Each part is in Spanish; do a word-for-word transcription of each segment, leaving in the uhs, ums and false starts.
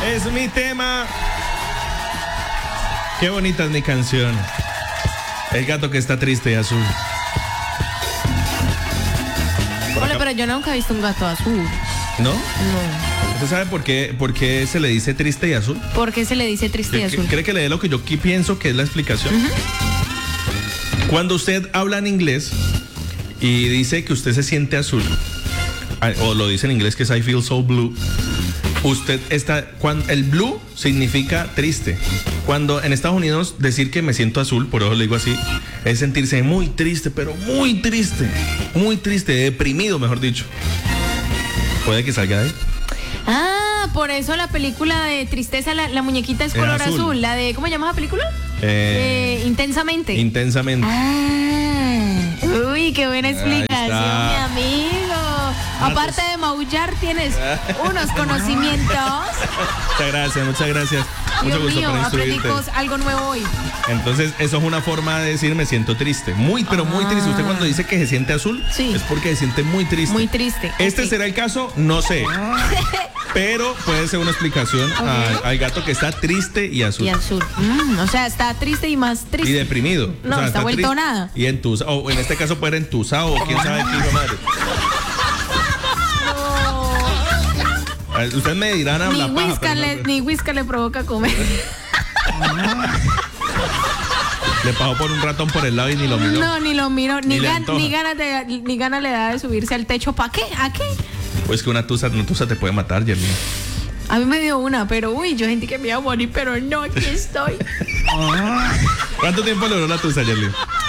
Es mi tema. Qué bonita es mi canción. El gato que está triste y azul. Hola, pero yo nunca he visto un gato azul. ¿No? No. ¿Usted sabe por qué, por qué se le dice triste y azul? ¿Por qué se le dice triste y azul? ¿Cree que le dé lo que yo aquí pienso que es la explicación? Uh-huh. Cuando usted habla en inglés y dice que usted se siente azul, o lo dice en inglés que es I feel so blue, usted está, cuando, el blue significa triste. Cuando en Estados Unidos decir que me siento azul, por eso le digo así, es sentirse muy triste, pero muy triste, muy triste, deprimido, mejor dicho. Puede que salga de ahí. Ah, por eso la película de Tristeza, la, la muñequita es color azul. azul. La de, ¿cómo se llama la película? Eh, eh, intensamente. Intensamente. Ah, uy, qué buena explicación, mi amigo. Aparte de maullar, tienes unos conocimientos. Muchas gracias, muchas gracias. Dios Mucho gusto mío, por aprendí instruirte. algo nuevo hoy. Entonces, eso es una forma de decir me siento triste. Muy, pero muy ah. triste. Usted cuando dice que se siente azul, sí, es porque se siente muy triste. Muy triste. Este okay. será el caso, no sé. Pero puede ser una explicación okay. al, al gato que está triste y azul. Y azul. Mm, o sea, está triste y más triste. Y deprimido. No, o sea, está, está vuelto nada. Y entusado. O en este caso puede ser entusado o quién sabe qué hijo de madre. No. Ustedes me dirán a ni la paja, whisky le, no, ni whisky le provoca comer. Le pasó por un ratón por el lado y ni lo miró. No, ni lo miró, ni, ni, gan, ni ganas de, ni ganas le da de subirse al techo. ¿Para qué? ¿A qué? Pues que una tusa, una tusa te puede matar, Jeremy. A mí me dio una, pero uy, yo sentí que me iba a morir, pero no, aquí estoy. ¿Cuánto tiempo logró la tusa, Jeremy?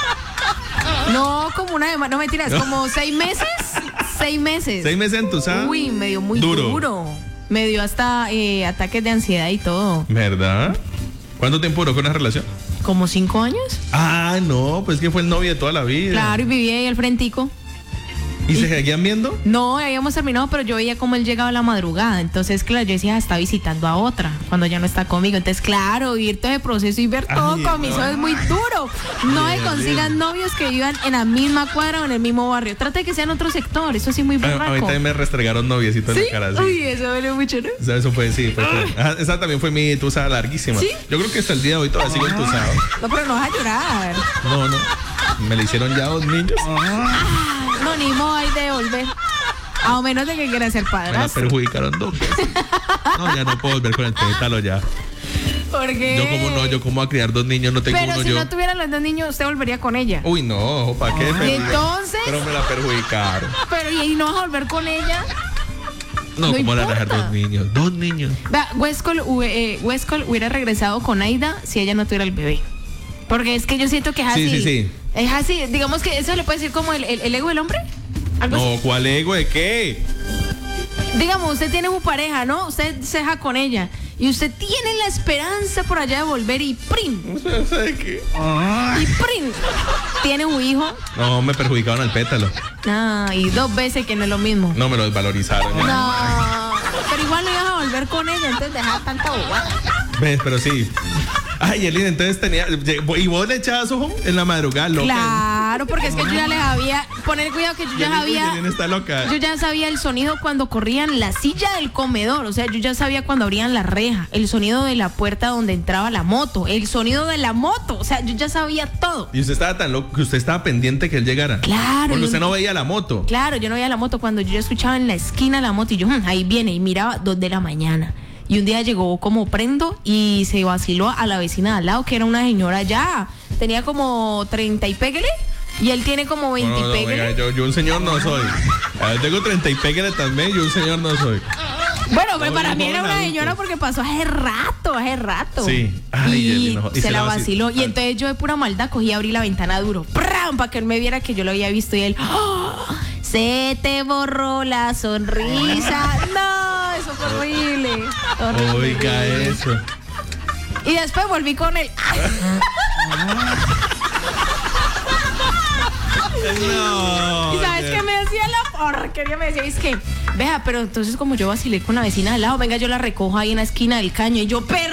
No, como una semana, no mentiras, no. como seis meses. Seis meses. ¿Seis meses en tusa? Uy, me dio muy duro. duro. Me dio hasta eh, ataques de ansiedad y todo. ¿Verdad? ¿Cuánto tiempo duró con la relación? ¿Como cinco años? Ah, no, pues que fue el novio de toda la vida. Claro, y vivía ahí al frentico. ¿Y, ¿Y se seguían viendo? No, habíamos terminado, pero yo veía cómo él llegaba a la madrugada. Entonces, claro, yo decía, ah, está visitando a otra cuando ya no está conmigo. Entonces, claro, vivir todo ese proceso y ver todo Ay, con mis ojos es muy duro. No se consigan novios que vivan en la misma cuadra o en el mismo barrio. Trata de que sean otro sector, eso sí muy berraco. A, a mí también me restregaron noviecitos ¿Sí? en la cara. ¿Sí? Uy, eso duele mucho, ¿no? O sea, eso fue, sí. Fue, fue. Ah, esa también fue mi tusa larguísima. ¿Sí? Yo creo que hasta el día de hoy todavía sigo entusado. No, pero no vas a llorar. No, no. Me le hicieron ya dos niños. Ah, no, ni modo hay de volver. A menos de que quiera ser padre. Me la perjudicaron dos veces. No, ya no puedo volver con el pétalo ya. ¿Por qué? Yo como no, yo como a criar dos niños, no tengo Pero uno si yo. no tuviera los dos niños, usted volvería con ella. Uy, no, ¿para qué? Ay, entonces. Pero me la perjudicaron. Pero ¿y no vas a volver con ella? No, no ¿cómo le van a dejar dos niños? Dos niños. Vea, Westcol, eh, Westcol hubiera regresado con Aida si ella no tuviera el bebé. Porque es que yo siento que es así. Sí, sí, sí. Es así, digamos que eso le puede decir como el, el, el ego del hombre. ¿Algo no, así? ¿Cuál ego de qué? Digamos, usted tiene su pareja, ¿no? Usted se deja con ella. Y usted tiene la esperanza por allá de volver y ¡prim! ¿Sabe qué? Y ¡prim! Tiene un hijo. No, me perjudicaron al pétalo. Ah, y dos veces que no es lo mismo. No, me lo desvalorizaron. Ya. No, pero igual no ibas a volver con ella, entonces dejar tanta bobada. ¿Ves? Pero sí. Ay, Elina, entonces tenía. ¿Y vos le echabas ojo en la madrugada, loca? Claro, porque es que yo ya les había. Poner cuidado que yo ya sabía. Elina está loca. Yo ya sabía el sonido cuando corrían la silla del comedor. O sea, yo ya sabía cuando abrían la reja. El sonido de la puerta donde entraba la moto. El sonido de la moto. O sea, yo ya sabía todo. Y usted estaba tan loco que usted estaba pendiente que él llegara. Claro. Porque usted yo, no veía la moto. Claro, yo no veía la moto. Cuando yo ya escuchaba en la esquina la moto y yo, hm, ahí viene. Y miraba dos de la mañana. Y un día llegó como prendo y se vaciló a la vecina de al lado, que era una señora ya. Tenía como treinta y pégale. Y él tiene como veinte no, no, y pégale. Venga, yo, yo un señor no soy. A ver, tengo treinta y pégale también. Yo un señor no soy. Bueno, pero no, para mí era una adulto. señora porque pasó hace rato, hace rato. Sí. Ay, y, no, y se, se la la vaciló. vaciló. Y entonces yo de pura maldad cogí y abrí la ventana duro. ¡Pram! Para que él me viera que yo lo había visto. Y él, ¡oh! Se te borró la sonrisa. No, eso fue horrible. horrible. Oiga eso. Y después volví con él. No. ¿Y sabes qué me decía la porquería? Me decía, es que, vea, pero entonces como yo vacilé con la vecina de al lado, venga, yo la recojo ahí en la esquina del caño. Y yo, perdón.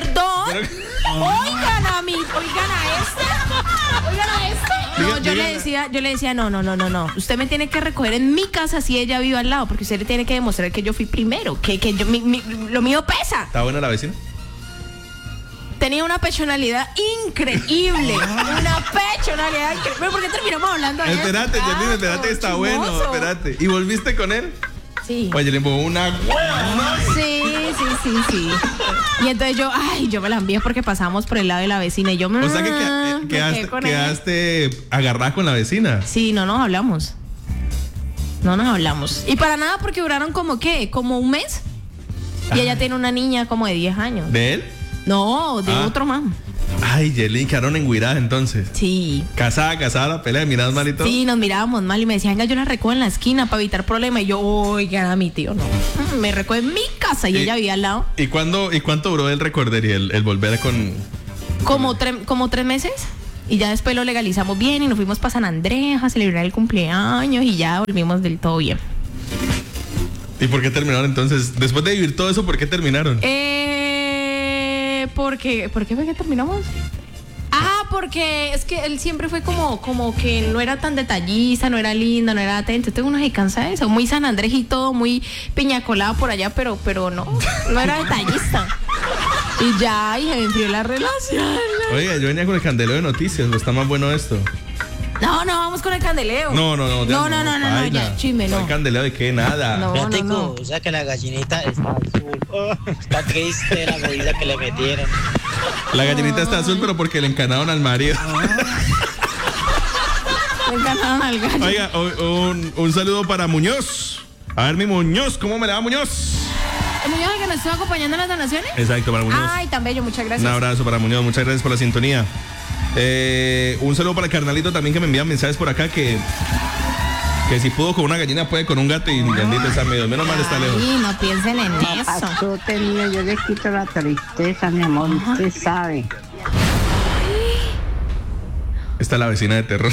Oigan a mí, oigan a este, oigan a este. No, Diga, yo diga. le decía, yo le decía, no, no, no, no, no. Usted me tiene que recoger en mi casa si ella vive al lado, porque usted le tiene que demostrar que yo fui primero, que, que yo, mi, mi, lo mío pesa. ¿Está buena la vecina? Tenía una pechonalidad increíble. Una pechonalidad increíble. ¿Pero por qué terminamos hablando de Espérate, esto? Yerlin, espérate, está bueno. Chismoso. Espérate. ¿Y volviste con él? Sí. Oye, le pongo una hueva. Sí, sí, sí, sí. Y entonces yo, ay, yo me la envié porque pasamos por el lado de la vecina y yo me. O sea que ah, queda- me quedaste, quedé con él. quedaste agarrada con la vecina. Sí, no nos hablamos. No nos hablamos. Y para nada porque duraron como qué, como un mes. Y ella tiene una niña como de diez años. ¿De él? No, de Ah. otro más. Ay, Yerlin, quedaron enguiradas entonces. Sí. Casada, casada, la pelea, miradas mal y todo. Sí, nos mirábamos mal y me decía, venga, yo la recojo en la esquina para evitar problemas. Y yo, oiga, a mi tío, no. Me recoge en mi casa y Y- ella vivía al lado. ¿Y cuándo, y cuánto duró el recorder y el, el volver con. Como, tre- como tres meses. Y ya después lo legalizamos bien y nos fuimos para San Andrés a celebrar el cumpleaños y ya volvimos del todo bien. ¿Y por qué terminaron entonces? Después de vivir todo eso, ¿por qué terminaron? Eh, porque, ¿por qué fue que terminamos? Ah, porque es que él siempre fue como, como que no era tan detallista, no era lindo, no era atento. Entonces uno se cansa de eso. Muy San Andrés y todo, muy piñacolado por allá, pero, pero no, no era detallista. Y ya, y se me enfrió la relación. Oiga, yo venía con el candelero de noticias, ¿o está más bueno esto? No, no, vamos con el candeleo. No, no, no. ya No, no, no, no, no, baila. ya, chisme, no. ¿El candelero de qué? Nada. No. Fíjate, no. o sea que la gallinita está azul. Oh, está triste la goliza que le metieron. La gallinita está azul, pero porque le encanaron al marido. Me encantaron al gallo. Oiga, u- un, un saludo para Muñoz. A ver, mi Muñoz, ¿cómo me le va, Muñoz? ¿El Muñoz que nos estuvo acompañando en las donaciones? Exacto, para Muñoz. Ay, tan bello, muchas gracias. Un abrazo para Muñoz, muchas gracias por la sintonía. Eh, un saludo para el carnalito también que me envía mensajes por acá que, que si pudo con una gallina puede con un gato y bendito sea medio. Menos mal está lejos. Sí, no piensen en eso. Papazote mío, yo le quito la tristeza, mi amor, usted sabe. Esta es la vecina de terror.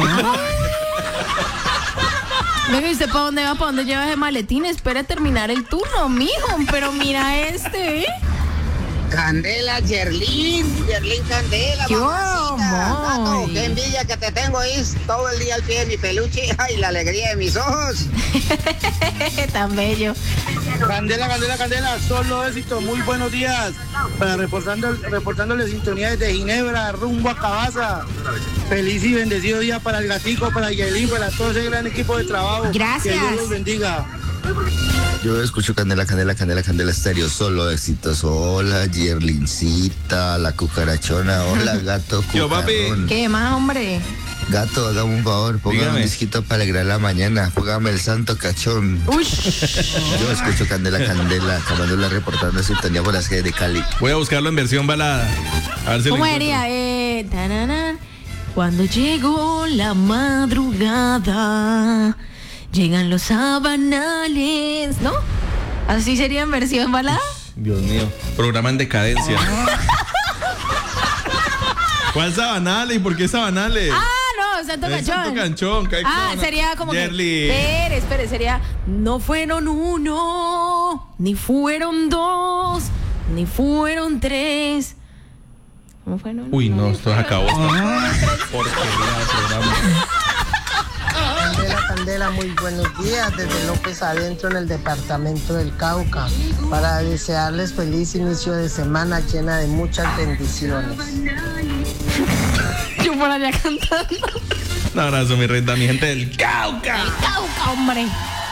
Venga, ¿y usted para dónde va? ¿Para dónde lleva ese maletín? Espera terminar el turno, mijo. Pero mira este, ¿eh? Candela, Yerlin, Yerlin Candela, ¡Qué mamacita. amor! Gato, qué envidia que te tengo ahí todo el día al pie de mi peluche y la alegría de mis ojos. Tan bello. Candela, Candela, Candela, solo éxito, muy buenos días. Para reportando, reportándole sintonía desde Ginebra, rumbo a Cabaza. Feliz y bendecido día para el gatico, para Yelín, para todo ese gran equipo de trabajo. Gracias. Que Dios los bendiga. Yo escucho Candela, Candela, Candela, Candela Estéreo, solo éxitos. Hola, Yerlincita, la cucarachona. Hola, gato Yo, papi. cucarón. ¿Qué más, hombre? Gato, hágame un favor, póngame Dígame. un disquito para alegrar la mañana. Póngame el santo cachón. Uy. Yo escucho Candela, Candela, acabándola reportando sintonía por las calles de Cali. Voy a buscarlo en versión balada. A ver si lo ¿Cómo encuentro. sería? Eh, tararán. Cuando llegó la madrugada, llegan los sabanales, ¿no? ¿Así sería en versión balada? Dios mío. Programa en decadencia. ¿Cuál Sabanales? ¿Y por qué Sabanales? Ah, no, Santo El Cachón. Santo Canchón. ¿qué- Ah, cómo no? sería como Yerli. que. Espere, espere, sería. No fueron uno, ni fueron dos, ni fueron tres. No fueron. Uy, no, ni esto se acabó. fueron- Porquería de programa. Candela, Candela, muy buenos días desde López Adentro en el departamento del Cauca para desearles feliz inicio de semana llena de muchas bendiciones. Yo por allá cantando. Un abrazo, mi reina, mi gente del Cauca. Cauca, hombre.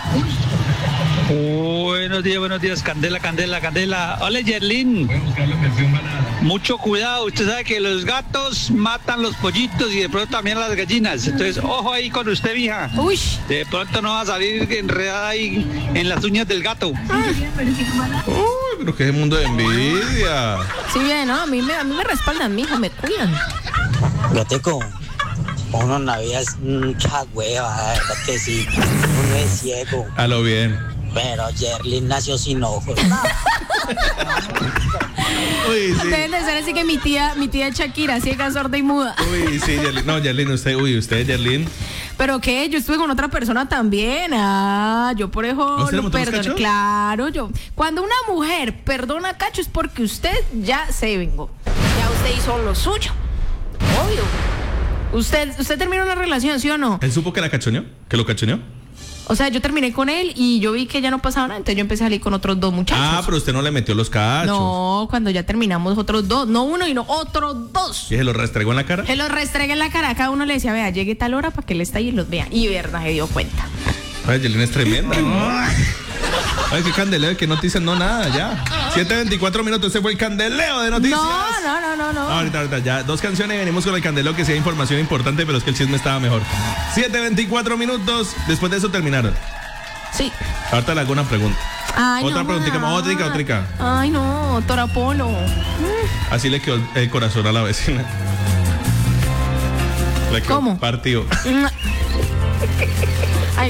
Buenos días, buenos días, Candela, Candela, Candela. Hola, Yerlin. Mucho cuidado, usted sabe que los gatos matan los pollitos y de pronto también las gallinas. Entonces, ojo ahí con usted, mija. Uy. De pronto no va a salir enredada ahí en las uñas del gato. Uy, pero qué mundo de envidia. Sí, bien, ¿no? A mí me, a mí me respaldan, mijo, me cuidan. Gateco, uno en la vida es mucha hueva, la verdad que sí. Uno es ciego, A lo bien. pero Yerlin nació sin ojos. Uy, sí. Deben de ser así que mi tía, mi tía Shakira, ciega, sorda y muda. Uy, sí, Yerlin. No, Yerlin, usted, uy, usted, Yerlin. ¿Pero qué? Yo estuve con otra persona también. Ah, yo por eso ¿A usted le lo montó los perdoné. cachos? Claro, yo. Cuando una mujer perdona a cacho es porque usted ya se vengó. Ya usted hizo lo suyo. Obvio. Usted, usted terminó una relación, ¿sí o no? ¿Él supo que la cachoneó? ¿Que lo cachoneó? O sea, yo terminé con él y yo vi que ya no pasaba nada, entonces yo empecé a salir con otros dos muchachos. Ah, pero usted no le metió los cachos. No, cuando ya terminamos otros dos, no uno y no otros dos. ¿Y se los restregó en la cara? Se los restregué en la cara, a cada uno le decía, vea, llegue tal hora para que él esté ahí y los vea. Y verdad, se dio cuenta. Ay, Yelena es tremenda. Ay, qué candeleo, que noticias, no nada, ya. siete veinticuatro minutos, ese fue el candeleo de noticias. No, no, no, no, no. Ahorita, ahorita, ya. Dos canciones y venimos con el candeleo, que sea información importante, pero es que el chisme estaba mejor. siete veinticuatro minutos, después de eso terminaron. Sí. Ahorita le hago una pregunta. Ay, otra no, preguntita más, otra, otra. Ay, no, Torapolo. Así le quedó el corazón a la vecina. Le quedó ¿Cómo? partido.